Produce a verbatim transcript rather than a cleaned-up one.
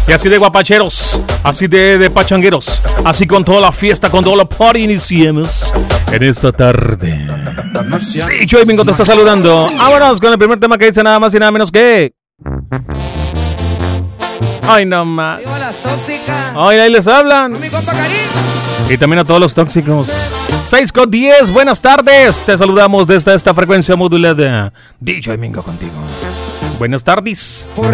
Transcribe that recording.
Y así de guapacheros, así de, de pachangueros, así con toda la fiesta, con toda la party iniciemos en esta tarde. D J Mingo te está saludando. Vámonos con el primer tema que dice nada más y nada menos que... Ay, no más. Ay, ahí les hablan. Y también a todos los tóxicos. seis con diez, buenas tardes. Te saludamos desde esta frecuencia modulada. D J Mingo contigo. Buenas tardes. Por